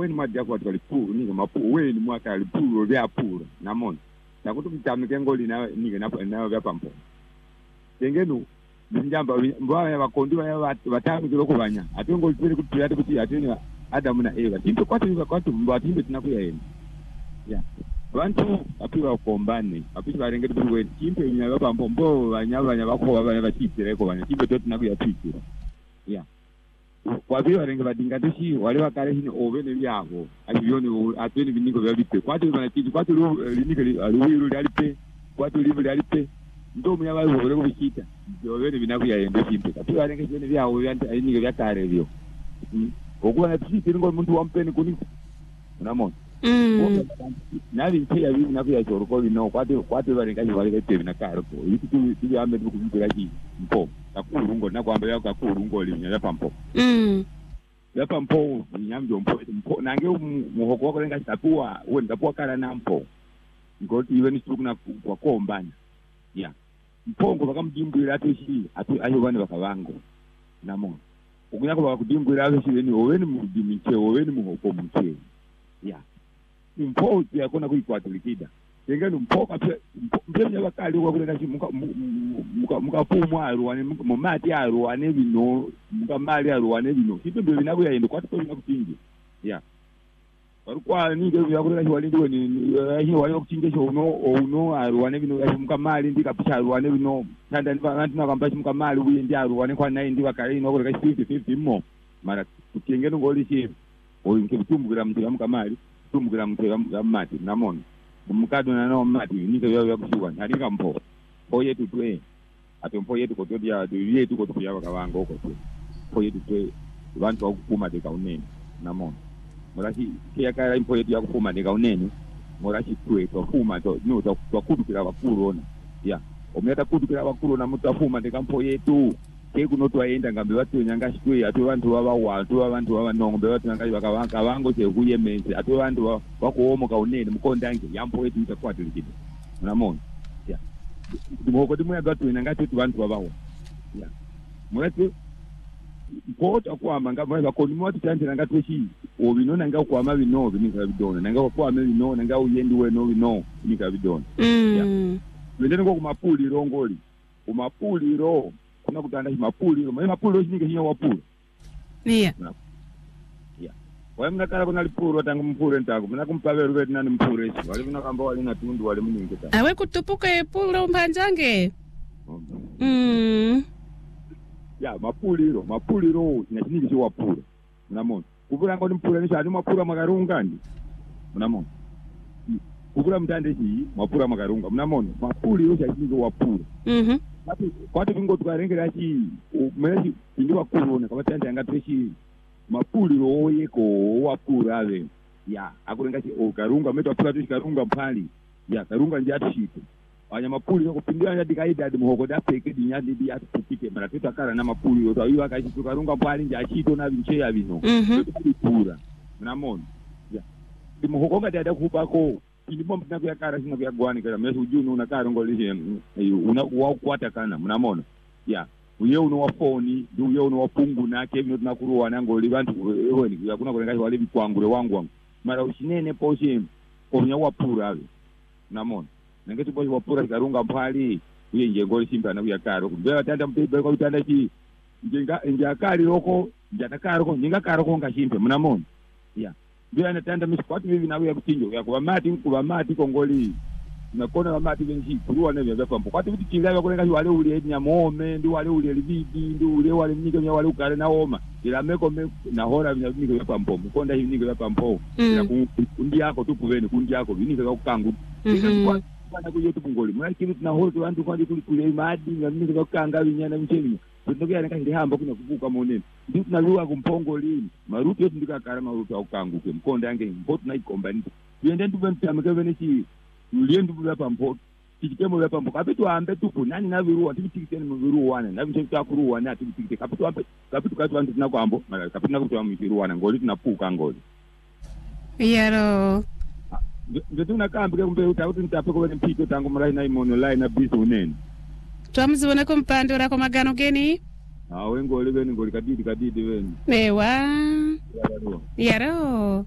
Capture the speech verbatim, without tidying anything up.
weni mwadya kwa twalipuru nige mapu weni mwaka alipuru vya pura namona takuti mtamike ngoli na nige napo nayo vya pampo tengenu njamba mbwa ya bakondi ya batami kiroko banya ate ngoli pere kuti ate kuti ate ni Adamu na Eva tinto kwatu kwatu mbwa timbe tunakuya yeni ya bantu apiwa kombane apiwa barengete bwe timbe nyaga pampo mbo banyaba nyaba ko banya batitire ko banya timbe to tunakuya twitira ya wabiwa renge badinga tushi wale wakare hino ovene byabo abiyoni atweni biniko byabite kwatu bana kiti kwatu liniko ruwiru lyalipe kwatu libu lyalipe ndo munyaba bore ko bikita ovene binakuya yende timbe apiwa renge byene byabo byante ayiniko byakare byo okuba tushi ngo umuntu wampeni kuni unamona Mm. nabi mpya bibi nakuya choroko bino kwatu kwatu barenga wale bete binakaro ko iki tu tu ambe tukubira ki mpo takurungo nakwamba yakakurungo linya yapampo Mm. yapampo nyamjo mpo mpo nange muhoko wako lenga tatua wenda po kala nampo ngoti iwe ni tukuna kwa kombana ya mpongo bakamdimbwira atoshi atu ayo bane bakabango namona ukunyako bakakudimbwira atoshi beni oweni mudimiche oweni muhoko mche ya mpo ya kona kuikwatulikida yenga numpoka phe mpemnya bakali kwa kuleka muka muka muka fumu aruwane mu mati aruwane bino muka mali aruwane bino kitumbe binabu ya ndo kwatu bina kutingi ya barukwa ninge bya kuleka wali ndiwe ni ahi wali kutinge sho uno uno aruwane bino muka mali ndika picha aruwane bino tanda nti nakamba muka mali uye ndi aruwane kwa nayi ndi bakali no kuleka fifty fifty mo mara kutinge ngoli shi oyo nkibutumbura mutira muka mali tumukira mutera mati namona mukado na no mati nike bya bya kusuwa alika mpo poye tutwe ato mpo yetu kotodia yetu kotodia bakabanga okotwe poye tutwe bantu bakukuma deka unene namona morashi kia kala impo yetu yakufuma deka unene morashi twe tofuma to no twakudukira bakuru ona ya ometa kudukira bakuru na mutafuma deka mpo yetu keku no twaenda ngambe watu nyanga shitwe atu bantu baba watu abantu baba nongombe watu nyanga bakabanga bango che kuyemenze atu bantu bakuomo ka unene mukondange yampo yetu itakwatulikide unamona ya dimoko dimwe gatu nyanga tu bantu baba wa ya mulati mpota kwamba ngaba bakoni mwati tanje nanga tweshi obino nanga kwama bino binika bidona nanga kwama bino nanga uyendi we no bino binika bidona Mm. ya wendene ko kumapuli rongoli kumapuli ro kuna kutanda mapuli mwe mapuli oshinike hiyo wapuli Yeah. ya wale mnakala kuna lipuro tangu mpure ntako mna kumpavera wetu nani mpure wale mnakamba wale na tundu wale mningeta Awe kutupuka epulo mpanjange. Mm. ya mapuli ro mapuli ro sinashinike hiyo wapuli mnamona kuvura ngo mpure ni shadi mapura magarunga ndi mnamona kuvura mtande shi mapura magarunga mnamona mapuli ro shadi wapuli Mhm. Kwati kwati bingo tukarengera chi umesi indiwa kurona kama tanda yanga tweshi mapuli roye ko wakura ave ya akurenga chi o karunga meto apura tweshi karunga mpali ya karunga ndi atshito anya mapuli ko pindia ya dikaida adi muhoko da peke dinya ndi atupike mara twita kara na mapuli yo tayo akachi karunga mpali ndi atshito na binche ya bino pura mnamona ya ndi muhoko ngati ada kupako ilimo mtana kwa kara sina kwa gwani kala mesu junu una kara ngoli una wakwata kana mnamona ya uye uno wafoni ndi uye uno wapungu na kevino tunakuruwa na ngoli bantu eweni yakuna kulenga wale bikwangure wangu wangu mara ushinene poshe konya wapura ave mnamona nangeti poshe wapura karunga mpali uye nje ngoli simba na kuya kara kubera tanda mpebe kwa tanda chi njenga nja kali roko njata kara ko njenga kara ko ngashimpe mnamona ya bila natanda misikwatu hivi nawe ya kutinjo ya kwa mati kwa mati kongoli nakona wa mati benji kuruwa nebe ya pampo kwatu vitu kinga kulenga wale ule nya muome ndi wale ule libidi ndi ule wale mnike nya wale ukale na oma ila meko me na hora vya mnike ya pampo mkonda hivi mnike ya pampo ya kundi yako tu kuveni kundi yako vinike ya kukangu kwa kwa kuyo tu kongoli mwa kitu na hora tu antu kwa kule kule madi na mnike ya kukanga vinyana mcheli tunatokea neka ndi hamba kuna kuvuka monene ndi tunalua kumpongo lini maruti yetu ndika kara maruti au kanguke mkonda yange mpoto na ikomba ndi yende nduve mtamike venesi ulie nduve hapa mpoto tikemo hapa mpoto kapitu ambe tupo nani na viruwa tibitikiteni mviruwa wana na vinche kutakuruwa wana tibitikite kapitu ambe kapitu katu wantu tunakwambo mara kapitu nakutuwa mviruwa wana ngoli tunapuka ngoli Yaro. ndio tunakambike kumbe utauti nitapeko wene mpito tangu mrai na imono lai na bisu unene Twamzibona ko mpande ora ko magano geni? Ah, wengo ole beni ngoli kadidi kadidi beni. Newa. Yaro.